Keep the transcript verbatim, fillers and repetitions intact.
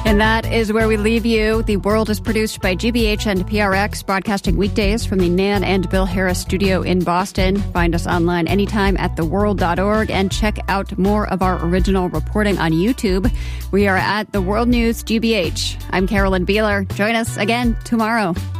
And that is where we leave you. The World is produced by G B H and P R X, broadcasting weekdays from the Nan and Bill Harris studio in Boston. Find us online anytime at the world dot org and check out more of our original reporting on YouTube. We are at The World News G B H. I'm Carolyn Beeler. Join us again tomorrow.